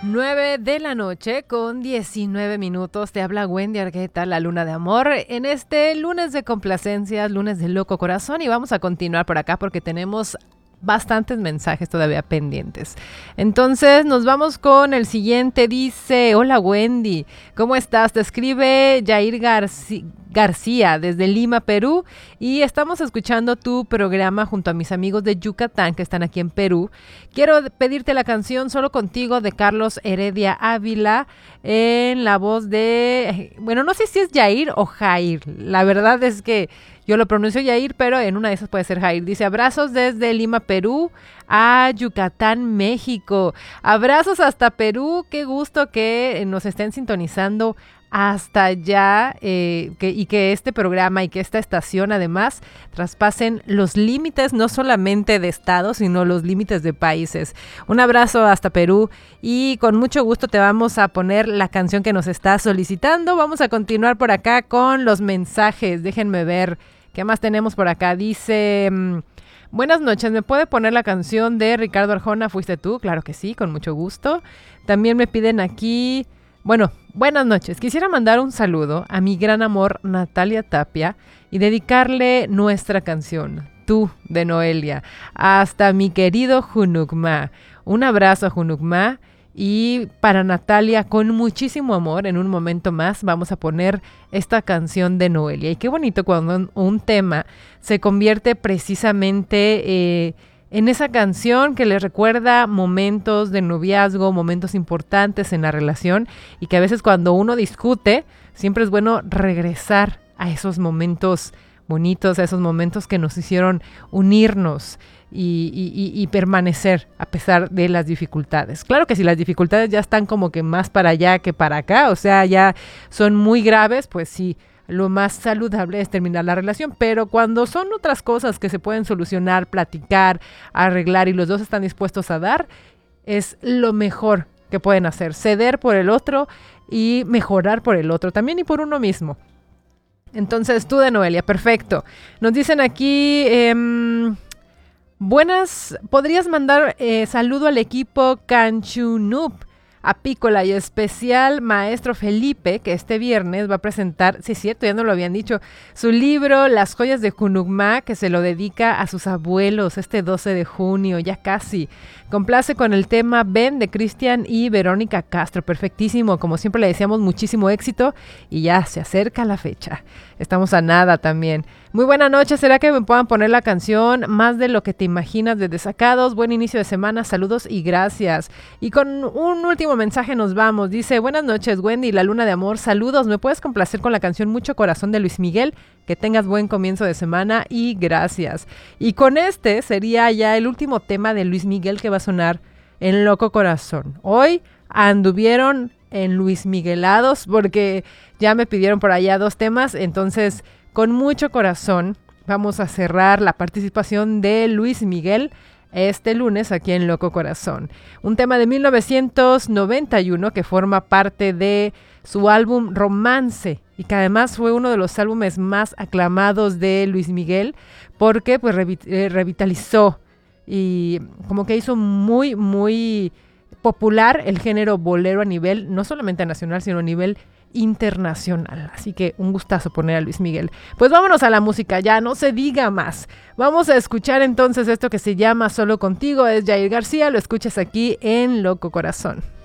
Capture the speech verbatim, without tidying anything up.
nueve de la noche con diecinueve minutos. Te habla Wendy Argueta, la luna de amor, en este lunes de complacencias, lunes de loco corazón, y vamos a continuar por acá porque tenemos bastantes mensajes todavía pendientes. Entonces nos vamos con el siguiente. Dice: hola Wendy, ¿cómo estás? Te escribe Jair García García desde Lima, Perú, y estamos escuchando tu programa junto a mis amigos de Yucatán que están aquí en Perú. Quiero pedirte la canción Solo Contigo de Carlos Heredia Ávila en la voz de, bueno, no sé si es Jair o Jair, la verdad es que yo lo pronuncio Jair, pero en una de esas puede ser Jair. Dice: abrazos desde Lima, Perú, a Yucatán, México. Abrazos hasta Perú, qué gusto que nos estén sintonizando hasta allá, eh, que, y que este programa y que esta estación además traspasen los límites no solamente de estados, sino los límites de países. Un abrazo hasta Perú y con mucho gusto te vamos a poner la canción que nos estás solicitando. Vamos a continuar por acá con los mensajes. Déjenme ver qué más tenemos por acá. Dice: buenas noches, ¿me puede poner la canción de Ricardo Arjona, Fuiste tú? Claro que sí, con mucho gusto. También me piden aquí... Bueno, buenas noches. Quisiera mandar un saludo a mi gran amor Natalia Tapia y dedicarle nuestra canción, Tú, de Noelia, hasta mi querido Junucma. Un abrazo a Junucma, y para Natalia, con muchísimo amor, en un momento más vamos a poner esta canción de Noelia. Y qué bonito cuando un, un tema se convierte precisamente... Eh, en esa canción que les recuerda momentos de noviazgo, momentos importantes en la relación, y que a veces cuando uno discute, siempre es bueno regresar a esos momentos bonitos, a esos momentos que nos hicieron unirnos y, y, y permanecer a pesar de las dificultades. Claro que si las dificultades ya están como que más para allá que para acá, o sea, ya son muy graves, pues sí, lo más saludable es terminar la relación, pero cuando son otras cosas que se pueden solucionar, platicar, arreglar y los dos están dispuestos a dar, es lo mejor que pueden hacer, ceder por el otro y mejorar por el otro también y por uno mismo. Entonces, tú de Noelia, perfecto. Nos dicen aquí, eh, buenas, podrías mandar eh, saludo al equipo Canchunup Apícola y especial maestro Felipe, que este viernes va a presentar, sí es cierto, ya no lo habían dicho, su libro Las joyas de Junucma, que se lo dedica a sus abuelos este doce de junio, ya casi. Complace con el tema Ven de Cristian y Verónica Castro, perfectísimo, como siempre le deseamos muchísimo éxito y ya se acerca la fecha. Estamos a nada también. Muy buena noche, ¿será que me puedan poner la canción Más de lo que te imaginas de Desacados? Buen inicio de semana, saludos y gracias. Y con un último mensaje nos vamos. Dice: buenas noches Wendy, la luna de amor, saludos, ¿me puedes complacer con la canción Mucho Corazón de Luis Miguel? Que tengas buen comienzo de semana y gracias. Y con este sería ya el último tema de Luis Miguel que va a sonar en Loco Corazón. Hoy anduvieron en Luis Miguelados porque ya me pidieron por allá dos temas, entonces con mucho corazón vamos a cerrar la participación de Luis Miguel este lunes aquí en Loco Corazón. Un tema de mil novecientos noventa y uno que forma parte de su álbum Romance y que además fue uno de los álbumes más aclamados de Luis Miguel porque pues revi- eh, revitalizó y como que hizo muy, muy popular el género bolero a nivel, no solamente nacional, sino a nivel internacional. Así que un gustazo poner a Luis Miguel. Pues vámonos a la música, ya no se diga más. Vamos a escuchar entonces esto que se llama Solo Contigo, es Jair García, lo escuchas aquí en Loco Corazón.